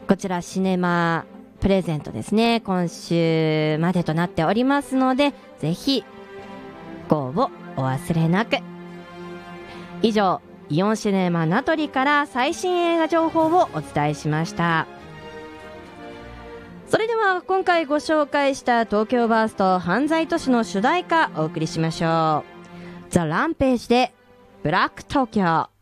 こちらシネマプレゼントですね、今週までとなっておりますので、ぜひご応募お忘れなく。以上、イオンシネマ名取から最新映画情報をお伝えしました。それでは今回ご紹介した東京バースト犯罪都市の主題歌お送りしましょう。ザ・ランページでブラック東京。